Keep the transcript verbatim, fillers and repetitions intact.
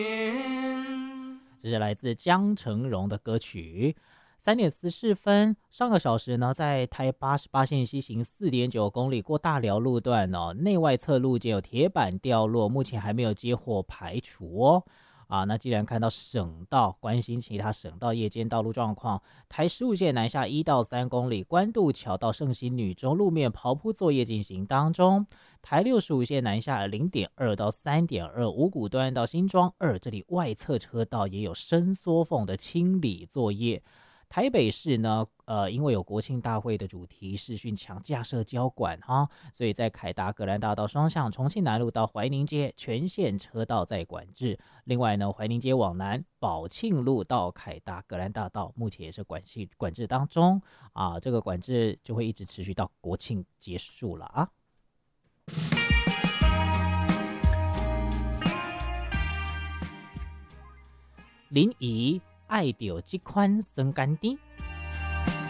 这是来自江成荣的歌曲。三点十四分，上个小时呢，在台八十八线西行四点九公里过大寮路段哦，内外侧路肩有铁板掉落，目前还没有接获排除哦。啊，那既然看到省道，关心其他省道夜间道路状况。台十五线南下一到三公里，关渡桥到圣心女中路面刨铺作业进行当中。台六十五线南下零点二到三点二，五股端到新庄二，这里外侧车道也有伸缩缝的清理作业。台北市呢，呃，因为有国庆大会的主题视讯墙架设交管哈，所以在凯达格兰大道双向重庆南路到怀宁街全线车道在管制。另外呢，怀宁街往南宝庆路到凯达格兰大道目前也是管系管制当中啊，这个管制就会一直持续到国庆结束了啊。林怡爱到这款酸甘甜。